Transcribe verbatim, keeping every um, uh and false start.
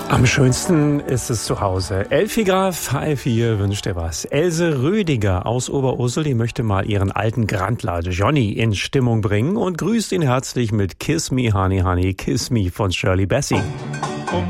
Am schönsten ist es zu Hause. Elfi Graf, Alfie wünscht dir was. Else Rödiger aus Oberursel, die möchte mal ihren alten Grandler Johnny in Stimmung bringen und grüßt ihn herzlich mit Kiss Me Honey Honey Kiss Me von Shirley Bassey.